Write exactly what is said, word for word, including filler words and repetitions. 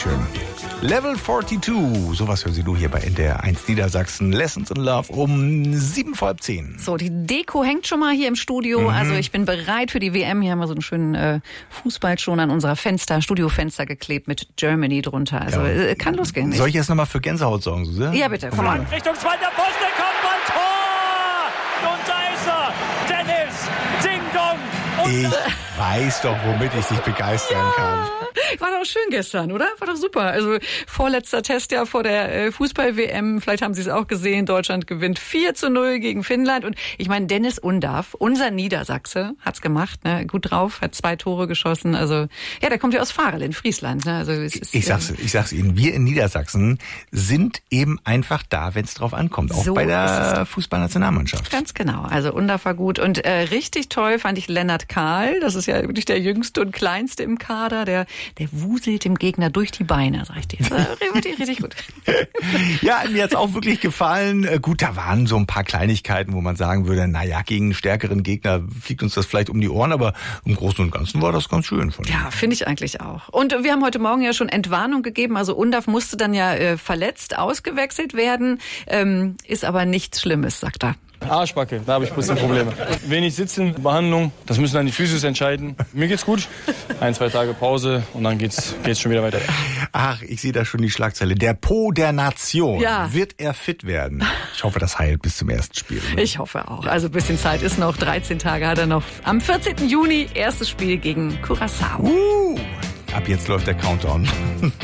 schön. Level zweiundvierzig, sowas hören Sie nur hier bei N D R eins Niedersachsen. Lessons in Love um sieben vor halb zehn. So, die Deko hängt schon mal hier im Studio. Mhm. Also ich bin bereit für die W M. Hier haben wir so einen schönen äh, Fußball schon an unserer Fenster, Studiofenster geklebt mit Germany drunter. Also ja. äh, kann losgehen. Soll ich jetzt nochmal für Gänsehaut sorgen, Susanne? Ja, bitte. Komm an. Richtung zweiter Posten, Kopfball, Tor! Und da ist er, Dennis, Ding Dong. Und ich weiß doch, womit ich dich begeistern ja. kann. War doch schön gestern, oder? War doch super. Also vorletzter Testjahr vor der Fußball-W M. Vielleicht haben Sie es auch gesehen. Deutschland gewinnt vier zu null gegen Finnland. Und ich meine, Dennis Undaff, unser Niedersachse, hat's gemacht. Ne? Gut drauf, hat zwei Tore geschossen. Also ja, der kommt ja aus Varel in Friesland. Ne? Also es ist, ich, sag's, ich sag's Ihnen, wir in Niedersachsen sind eben einfach da, wenn es drauf ankommt. Auch so bei der Fußballnationalmannschaft. Ganz genau. Also Undaff war gut. Und äh, richtig toll fand ich Lennart Kahl. Das ist ja wirklich der jüngste und kleinste im Kader. Der Der wuselt dem Gegner durch die Beine, sag ich dir. Das war richtig, richtig gut. Ja, mir hat's auch wirklich gefallen. Gut, da waren so ein paar Kleinigkeiten, wo man sagen würde, na ja, gegen einen stärkeren Gegner fliegt uns das vielleicht um die Ohren, aber im Großen und Ganzen war das ganz schön von ihm. Ja, finde ich eigentlich auch. Und wir haben heute Morgen ja schon Entwarnung gegeben. Also Undaff musste dann ja äh, verletzt ausgewechselt werden. Ähm, ist aber nichts Schlimmes, sagt er. Arschbacke, da habe ich ein bisschen Probleme. Wenig Sitzen, Behandlung, das müssen dann die Physios entscheiden. Mir geht's gut. Ein, zwei Tage Pause und dann geht's, geht's schon wieder weiter. Ach, ich sehe da schon die Schlagzeile. Der Po der Nation. Ja. Wird er fit werden? Ich hoffe, das heilt bis zum ersten Spiel. Ne? Ich hoffe auch. Also ein bisschen Zeit ist noch. dreizehn Tage hat er noch. Am vierzehnten Juni erstes Spiel gegen Curaçao. Uh, ab jetzt läuft der Countdown.